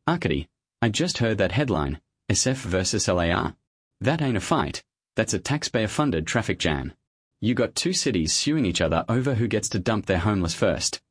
Arkady, I just heard that headline, SF versus LAR. That ain't a fight, that's a taxpayer-funded traffic jam. You got two cities suing each other over who gets to dump their homeless first.